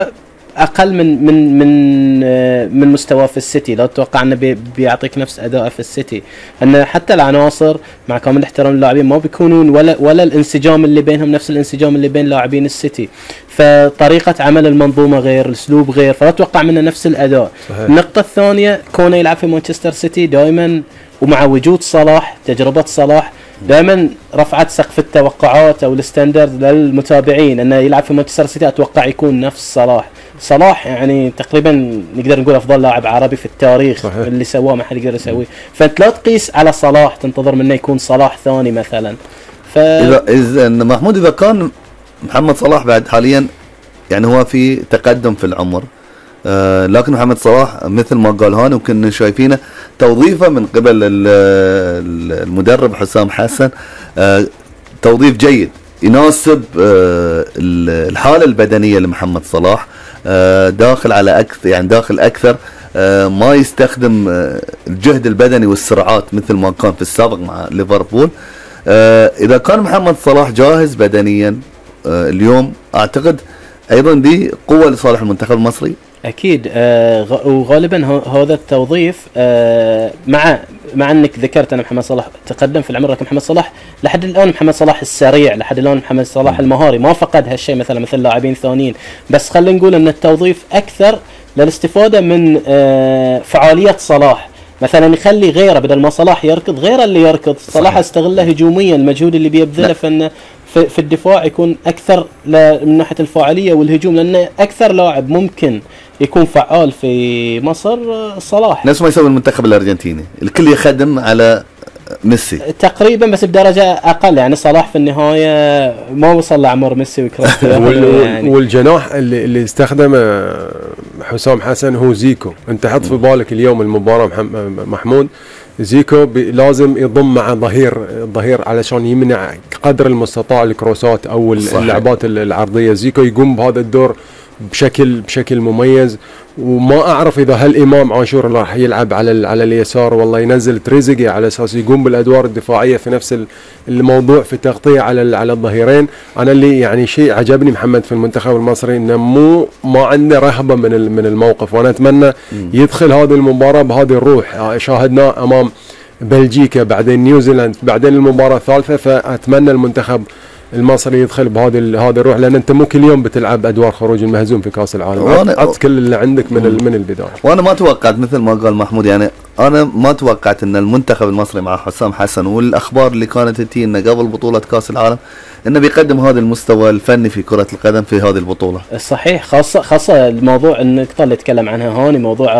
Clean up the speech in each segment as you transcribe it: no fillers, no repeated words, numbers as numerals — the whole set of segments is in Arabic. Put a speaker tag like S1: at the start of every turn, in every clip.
S1: اقل من مستواه في السيتي. لا تتوقع انه بيعطيك نفس اداءه في السيتي، انه حتى العناصر مع كامل احترام اللاعبين ما بيكونون ولا الانسجام اللي بينهم نفس الانسجام اللي بين لاعبين السيتي. فطريقه عمل المنظومه غير، الاسلوب غير، فلا تتوقع منه نفس الاداء. صحيح. النقطه الثانيه، كونه يلعب في مانشستر سيتي دائما ومع وجود صلاح، تجربه صلاح دائما رفعت سقف التوقعات او الستاندرد للمتابعين، انه يلعب في مانشستر سيتي اتوقع يكون نفس صلاح يعني تقريبا نقدر نقول افضل لاعب عربي في التاريخ. صحيح. اللي سواه ما حد يقدر يسويه. فانت لا تقيس على صلاح تنتظر منه يكون صلاح ثاني مثلا.
S2: اذا محمود، اذا كان محمد صلاح بعد حاليا يعني هو في تقدم في العمر، لكن محمد صلاح مثل ما قال هاني وكنا شايفينه توظيفه من قبل المدرب حسام حسن، توظيف جيد يناسب الحالة البدنية لمحمد صلاح، داخل على أكثر، يعني داخل أكثر، ما يستخدم الجهد البدني والسرعات مثل ما كان في السابق مع ليفربول. إذا كان محمد صلاح جاهز بدنيا اليوم، أعتقد أيضا دي قوة لصالح المنتخب المصري.
S1: اكيد. وغالبا هذا التوظيف مع انك ذكرت ان محمد صلاح تقدم في العمر، لكن محمد صلاح لحد الان، محمد صلاح السريع لحد الان، محمد صلاح المهاري ما فقد هالشيء مثل لاعبين ثانيين. بس خلينا نقول ان التوظيف اكثر للاستفاده من فعاليه صلاح. مثلا يخلي غيره، بدل ما صلاح يركض غيره اللي يركض، صلاح استغله هجوميا، المجهود اللي بيبذله في الدفاع يكون اكثر من ناحيه الفاعليه والهجوم، لانه اكثر لاعب ممكن يكون فعال في مصر صلاح.
S2: نفس ما يسوي المنتخب الارجنتيني، الكل يخدم على ميسي
S1: تقريبا، بس بدرجه اقل. يعني صلاح في النهايه ما وصل لعمر ميسي وكريستيانو يعني.
S3: والجناح اللي استخدمه حسام حسن هو زيكو. انت حط في بالك اليوم المباراه محمود، زيكو لازم يضم مع ظهير علشان يمنع قدر المستطاع الكروسات او اللعبات العرضيه. زيكو يقوم بهذا الدور بشكل مميز. وما اعرف اذا هل امام عاشور راح يلعب على اليسار، والله ينزل تريزيجي على اساس يقوم بالادوار الدفاعيه في نفس الموضوع، في تغطيه على الظهيرين. انا اللي يعني شيء عجبني محمد في المنتخب المصري انه ما عنده رهبه من الموقف، وانا اتمنى يدخل هذه المباراه بهذه الروح. شاهدناه امام بلجيكا، بعدين نيوزيلاند، بعدين المباراه الثالثه. فاتمنى المنتخب المصري يدخل بهذه الروح، لان انت مو كل يوم بتلعب ادوار خروج المهزوم في كاس العالم. عط كل اللي عندك من البدايه.
S2: وانا ما توقعت مثل ما قال محمود، يعني انا ما توقعت ان المنتخب المصري مع حسام حسن والاخبار اللي كانت تجينا قبل بطوله كاس العالم انه بيقدم هذا المستوى الفني في كره القدم في هذه البطوله.
S1: صحيح. خاصه الموضوع النقطه اللي تكلم عنها هاني، موضوع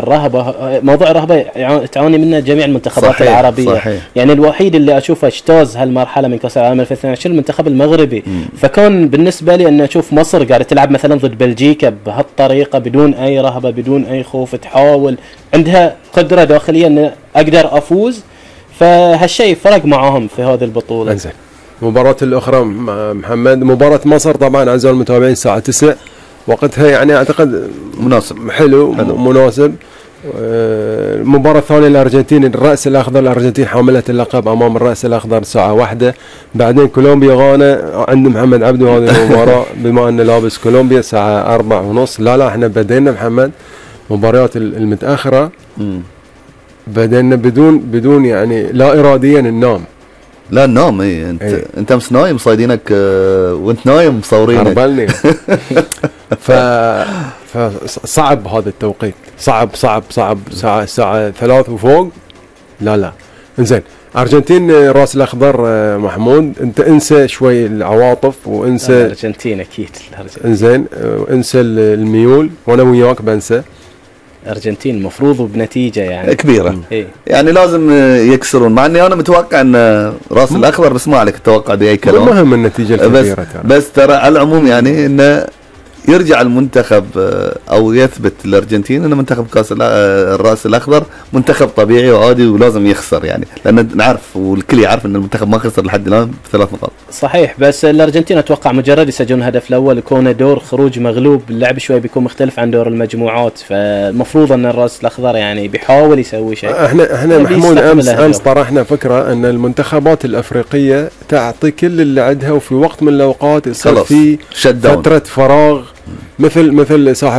S1: الرهبه تعاني منه جميع المنتخبات. صحيح. العربيه. صحيح. يعني الوحيد اللي اشوفه اجتاز هالمرحله من كاس العالم 2022 المنتخب المغربي. فكان بالنسبه لي ان اشوف مصر قاعده تلعب مثلا ضد بلجيكا بهالطريقه بدون اي رهبه بدون اي خوف، تحاول، عندها قدره داخليه ان اقدر افوز. فهالشيء فرق معاهم في هذه البطوله.
S3: انزين، المباراة الأخرى محمد، مباراة مصر طبعا أعزائي المتابعين الساعة 9 وقتها، يعني أعتقد
S2: مناسب،
S3: حلو. مناسب. المباراة الثانية الأرجنتين، الرأس الأخضر، الأرجنتين حاملة اللقب أمام الرأس الأخضر الساعة 1. بعدين كولومبيا غانا عند محمد عبدو هذه المباراة بما أنه لابس كولومبيا الساعة 4:30. لا احنا بدينا محمد مباريات المتأخرة، بدينا بدون يعني لا إراديا ننام.
S2: لا ننام. انت امس نايم صايدينك وانت نايم مصورينك.
S3: عربلني. فصعب هذا التوقيت، صعب الساعة 3 وفوق. لا انزين، ارجنتين راس الاخضر محمود، انت انسى شوي العواطف وانسى
S1: الارجنتين اكيد.
S3: انزين، انسى الميول، وانا وياك بنسى.
S1: الارجنتين المفروض بنتيجه يعني
S2: كبيره. يعني لازم يكسرون، مع اني انا متوقع ان راس الاخضر، بس ما عليك التوقع باي كلام.
S3: المهم النتيجه الكبيره.
S2: بس ترى على العموم يعني انه يرجع المنتخب او يثبت الارجنتين ان منتخب كاس الراس الاخضر منتخب طبيعي وعادي ولازم يخسر، يعني لان نعرف والكل يعرف ان المنتخب ما خسر لحد الان ب3 نقاط.
S1: صحيح. بس الارجنتين اتوقع مجرد يسجلون الهدف الاول يكون دور خروج مغلوب، اللعب شوي بيكون مختلف عن دور المجموعات، فالمفروض ان الراس الاخضر يعني بيحاول يسوي شيء.
S3: احنا محمود امس طرحنا فكره ان المنتخبات الافريقيه تعطي كل اللي عندها، وفي وقت من الاوقات يصير في فتره فراغ مثل ساحه